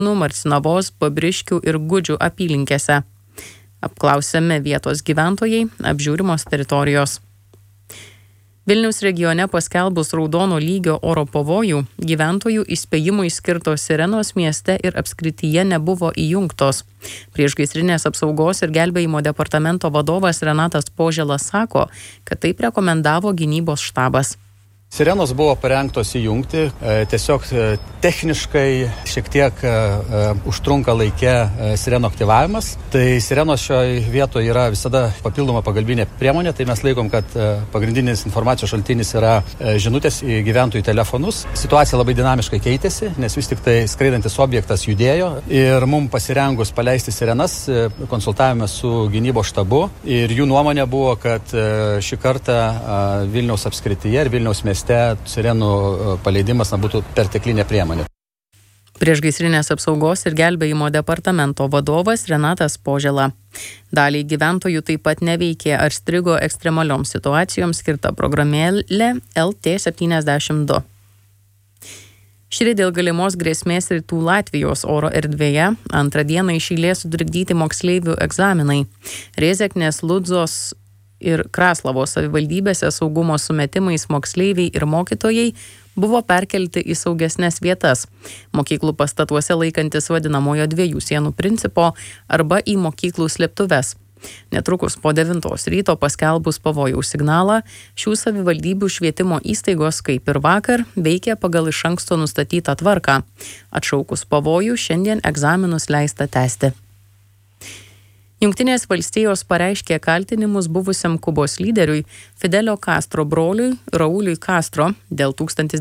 Marcinavos, Babriškių ir Gudžių apylinkėse. Apklausiami vietos gyventojai, apžiūrimos teritorijos. Vilniaus regione paskelbus raudono lygio oro pavojų, gyventojų įspėjimui skirtos sirenos mieste ir apskrityje nebuvo įjungtos. Priešgaisrinės apsaugos ir gelbėjimo departamento vadovas Renatas Požėlas sako, kad taip rekomendavo gynybos štabas. Sirenos buvo parengtos įjungti, tiesiog techniškai šiek tiek užtrunka laike sirenų aktyvavimas. Tai sirenos šioje vietoje yra visada papildoma pagalbinė priemonė, tai mes laikom, kad pagrindinis informacijos šaltinis yra žinutės į gyventojų telefonus. Situacija labai dinamiškai keitėsi, nes vis tik tai skraidantis objektas judėjo ir mums pasirengus paleisti sirenas, konsultavome su gynybos štabu ir jų nuomonė buvo, kad šį kartą Vilniaus apskrityje ir Vilniaus mieste sirenų paleidimas būtų perteklinė priemonė. Priešgaisrinės apsaugos ir gelbėjimo departamento vadovas Renatas Požėla. Daliai gyventojų taip pat neveikė ar strigo ekstremalioms situacijoms skirta programėlė LT72. Šįryt dėl galimos grėsmės rytų Latvijos oro erdvėje antrą dieną iš eilės sutrikdyti moksleivių egzaminai. Rėzeknės, Ludzos ir Kraslavos savivaldybėse saugumo sumetimais moksleiviai ir mokytojai buvo perkelti į saugesnes vietas. Mokyklų pastatuose laikantis vadinamojo 2 sienų principo arba į mokyklų slėptuves. Netrukus po 9 ryto paskelbus pavojaus signalą, šių savivaldybių švietimo įstaigos, kaip ir vakar, veikia pagal iš anksto nustatytą tvarką. Atšaukus pavojų, šiandien egzaminus leista tęsti. Jungtinės valstijos pareiškė kaltinimus buvusiam Kubos lyderiui Fidelio Castro broliui Rauliui Castro dėl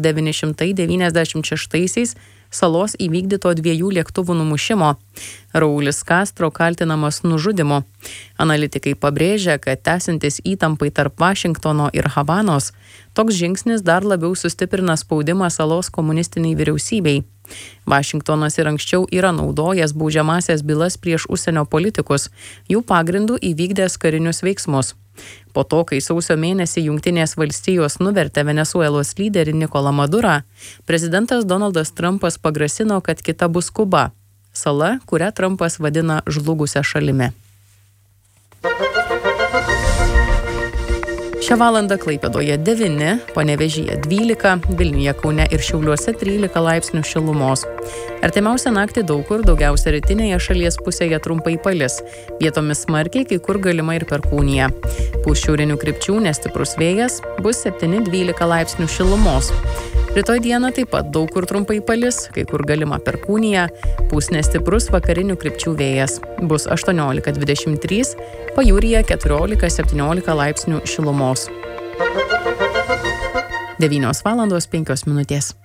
1996 salos įvykdyto 2 lėktuvų numušimo. Raulis Castro kaltinamas nužudymu. Analitikai pabrėžia, kad tęsiantis įtampai tarp Vašingtono ir Havanos, toks žingsnis dar labiau sustiprina spaudimą salos komunistiniai vyriausybei. Vašingtonas ir anksčiau yra naudojęs baudžiamąsias bylas prieš užsienio politikus, jų pagrindų įvykdęs karinius veiksmus. Po to, kai sausio mėnesį Jungtinės valstijos nuvertė Venesuelos lyderį Nikolą Madurą, prezidentas Donaldas Trumpas pagrasino, kad kita bus Kuba, sala, kurią Trumpas vadina žlugusią šalimi. Šią valandą Klaipėdoje 9, Panevėžyje 12, Vilniuje, Kaune ir Šiauliuose 13 laipsnių šilumos. Artimiausią naktį daug kur, daugiausia rytinėje šalies pusėje trumpai palis. Vietomis smarkiai, kai kur galima ir perkūnija. Pūs šiaurinių krypčių nestiprus vėjas, bus 7-12 laipsnių šilumos. Rytoj dieną taip pat daug kur trumpai palis, kai kur galima perkūnija, pūs nestiprus vakarinių krypčių vėjas. Bus 18-23, pajūryje 14-17 laipsnių šilumos. 9:05.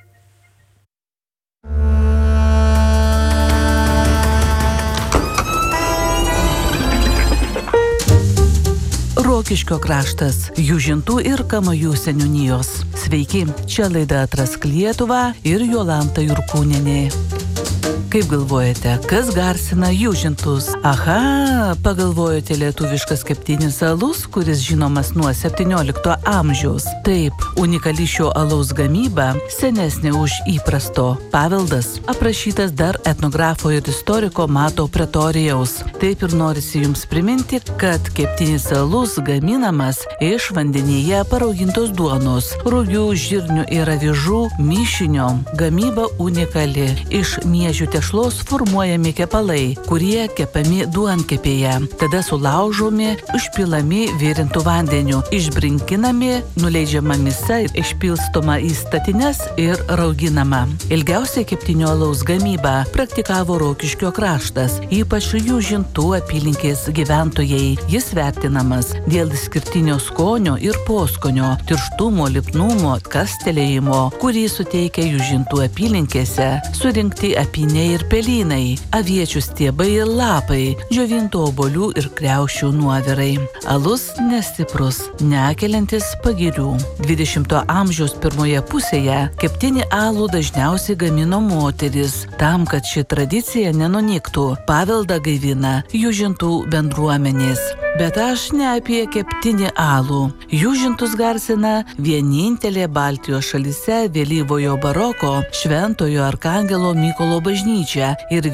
Rokiškio kraštas, Jūžintų ir Kamajų seniūnijos. Sveiki, čia laida Atrask Lietuvą ir Jolanta Jurkūnienė. Kaip galvojate, kas garsina Jūžintus? Aha, pagalvojote lietuviškas keptinis alus, kuris žinomas nuo 17 amžiaus. Taip, unikali šio alaus gamyba senesnė už įprasto. Paveldas aprašytas dar etnografo ir istoriko Mato Pretorijaus. Taip ir norisi jums priminti, kad keptinis alus gaminamas iš vandenyje paraugintos duonos, rugių, žirnių ir avižų mišinio. Gamyba unikali. Iš miežių tešlos formuojami kepalai, kurie kepami duonkepėje. Tada sulaužomi, užpilami virintų vandeniu, išbrinkinami, nuleidžiama misa, išpilstoma į statines ir rauginama. Ilgiausiai keptinio alaus gamybą praktikavo Rokiškio kraštas, ypač Jūžintų apylinkės gyventojai. Jis vertinamas dėl išskirtinio skonio ir poskonio, tirštumo, lipnumo, kastelėjimo, kurį suteikia Jūžintų apylinkėse surinkti apyniai ir pelynai, aviečių stiebai ir lapai, džiovintų obuolių ir kriaušių nuovirai. Alus nestiprus, nekeliantis pagirių. 20 amžiaus pirmoje pusėje keptinį alų dažniausiai gamino moteris. Tam, kad ši tradicija nenunyktų, paveldą gaivina Jūžintų bendruomenės. Bet aš ne apie keptinį alų. Jūžintus garsina vienintelė Baltijos šalyse vėlyvojo baroko Šventojo Arkangelo Mykolo bažnyčia ir